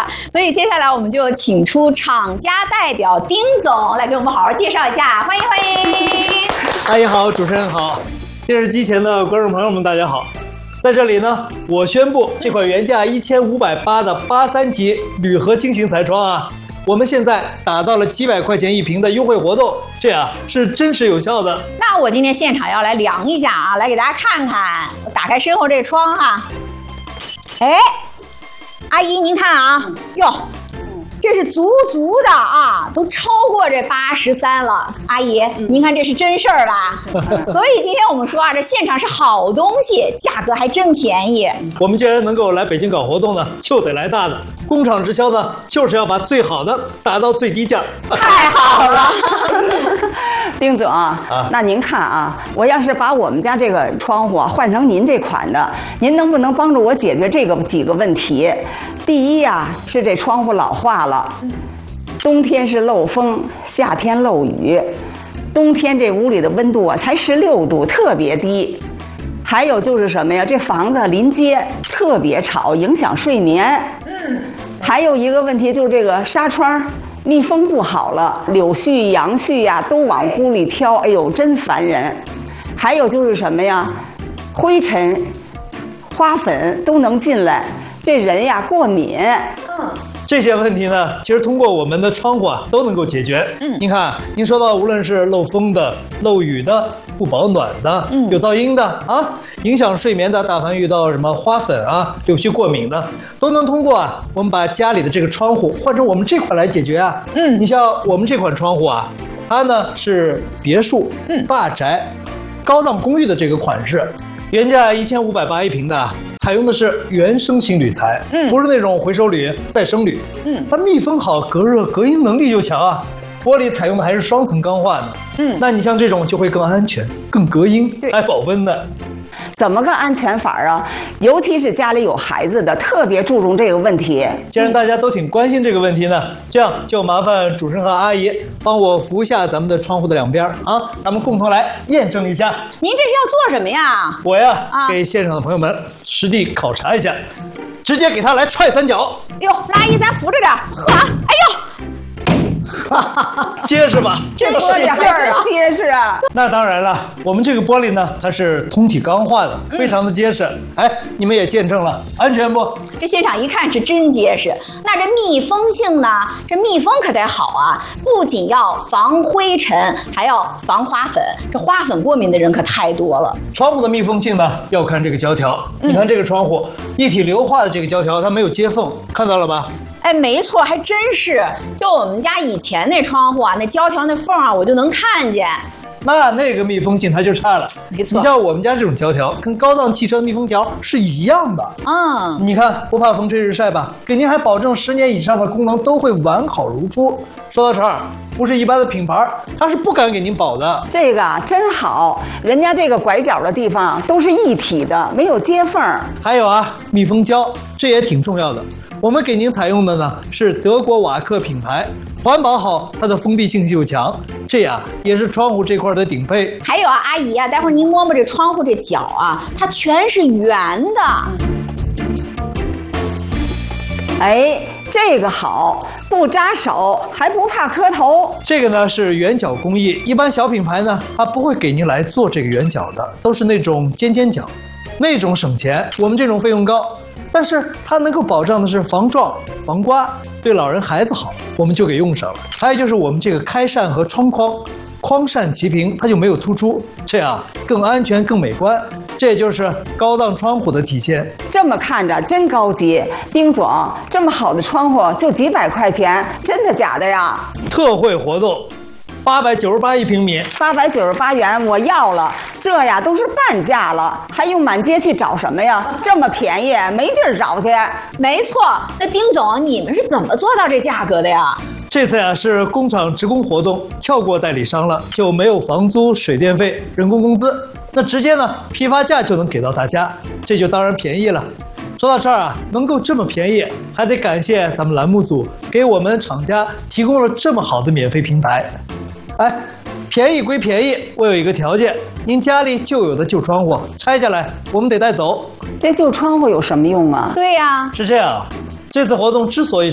所以接下来我们就请出厂家代表丁总来给我们好好介绍一下，欢迎欢迎。 阿姨好，主持人好，电视机前的观众朋友们大家好。在这里呢，我宣布这款原价1580的83级铝合金型彩窗啊，我们现在打到了700块钱一瓶的优惠活动，这样是真实有效的。 那我今天现场要来量一下啊，来给大家看看。我打开身后这窗哈，哎，阿姨您看啊，哟。这是足足的啊，都超过这83了。阿姨，您看这是真事儿吧？所以今天我们说啊，这现场是好东西，价格还真便宜。 我们既然能够来北京搞活动呢，就得来大的。工厂直销呢，就是要把最好的打到最低价。 太好了， 丁总啊，那您看啊，我要是把我们家这个窗户换成您这款的，您能不能帮助我解决这个几个问题？第一呀，是这窗户老化了，冬天是漏风，夏天漏雨，冬天这屋里的温度啊才16度，特别低。还有就是什么呀？这房子临街特别吵，影响睡眠。还有一个问题就是这个纱窗密封不好了，柳絮、杨絮呀都往屋里飘，哎呦，真烦人。还有就是什么呀？灰尘、花粉都能进来。这人呀过敏， 这些问题呢，其实通过我们的窗户啊都能够解决。您看，您说到无论是漏风的、漏雨的、不保暖的、有噪音的啊，影响睡眠的，但凡遇到什么花粉啊、柳絮过敏的，都能通过啊我们把家里的这个窗户换成我们这款来解决啊。你像我们这款窗户啊，它呢是别墅、大宅、高档公寓的这个款式。原价1580一瓶的，采用的是原生型铝材，不是那种回收铝、再生铝。它密封好，隔热隔音能力就强啊。玻璃采用的还是双层钢化呢。那你像这种就会更安全、更隔音，还保温的。 怎么个安全法啊？尤其是家里有孩子的，特别注重这个问题。 既然大家都挺关心这个问题呢，这样就麻烦主持人和阿姨帮我扶一下咱们的窗户的两边啊，咱们共同来验证一下。 您这是要做什么呀？ 我呀，给现场的朋友们实地考察一下，直接给他来踹3脚。 哟，那阿姨咱扶着点，呵，哎呦。 结实吧？ 这玻璃劲儿啊，结实啊！ 那当然了，我们这个玻璃呢，它是通体钢化的，非常的结实。哎，你们也见证了，安全不？ 这现场一看是真结实。那这密封性呢？这密封可得好啊！不仅要防灰尘，还要防花粉。这花粉过敏的人可太多了。 窗户的密封性呢，要看这个胶条。你看这个窗户，一体硫化的这个胶条，它没有接缝，看到了吧？ 哎，没错，还真是。就我们家以前那窗户啊，那胶条那缝啊，我就能看见。 那个密封性它就差了。 没错， 你像我们家这种胶条，跟高档汽车密封条是一样的。你看不怕风吹日晒吧？给您还保证10年以上的功能都会完好如初。说到这儿，不是一般的品牌，它是不敢给您保的。 这个真好，人家这个拐角的地方都是一体的，没有接缝。 还有啊，密封胶，这也挺重要的。我们给您采用的呢是德国瓦克品牌，环保好，它的封闭性又强，这样也是窗户这块的顶配。 还有啊，阿姨啊，待会儿您摸摸这窗户这角啊，它全是圆的。 哎，这个好，不扎手，还不怕磕头。 这个呢是圆角工艺，一般小品牌呢它不会给您来做这个圆角的，都是那种尖尖角，那种省钱，我们这种费用高。但是它能够保障的是防撞、防刮，对老人孩子好，我们就给用上了。还有就是我们这个开扇和窗框，框扇齐平，它就没有突出，这样更安全、更美观。这就是高档窗户的体现。 这么看着真高级，丁总，这么好的窗户就几百块钱，真的假的呀？ 特惠活动。898一平米 ，898元我要了，这呀都是半价了，还用满街去找什么呀？这么便宜，没地儿找去。 没错，那丁总，你们是怎么做到这价格的呀？ 这次呀是工厂职工活动，跳过代理商了，就没有房租、水电费、人工工资，那直接呢批发价就能给到大家，这就当然便宜了。说到这儿啊，能够这么便宜，还得感谢咱们栏目组给我们厂家提供了这么好的免费平台。哎，便宜归便宜，我有一个条件，您家里旧有的旧窗户拆下来，我们得带走。 这旧窗户有什么用啊？ 对呀， 是这样，这次活动之所以